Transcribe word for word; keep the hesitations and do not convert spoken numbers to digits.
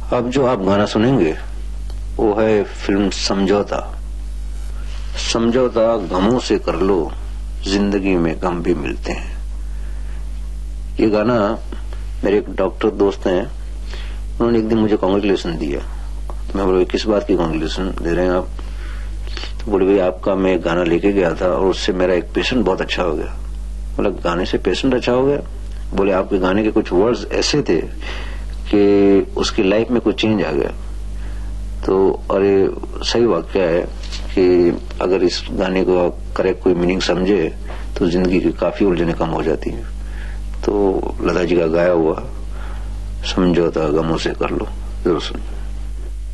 अब जो आप गाना सुनेंगे वो है फिल्म समझौता। समझौता गमों से कर लो, जिंदगी में गम भी मिलते हैं। ये गाना मेरे एक डॉक्टर दोस्त हैं, उन्होंने एक दिन मुझे कांग्रेचुलेशन दिया। तो मैं बोला किस बात की कांग्रेचुलेशन दे रहे हैं आप? तो बोले भाई आपका मैं गाना लेके गया था और उससे मेरा एक पेशेंट बहुत अच्छा हो गया। बोला गाने से पेशेंट अच्छा हो गया? बोले आपके गाने के कुछ वर्ड्स ऐसे थे कि उसकी लाइफ में कुछ चेंज आ गया। तो अरे सही वाक्य है कि अगर इस गाने को करेक्ट कोई मीनिंग समझे तो जिंदगी की काफी उलझने कम हो जाती है। तो लता जी का गाया हुआ समझौता गमों से कर लो, जरूर सुनिए।